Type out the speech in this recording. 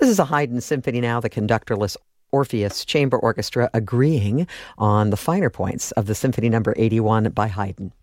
This is a Haydn symphony now, the conductorless Orpheus Chamber Orchestra agreeing on the finer points of the Symphony No. 81 by Haydn.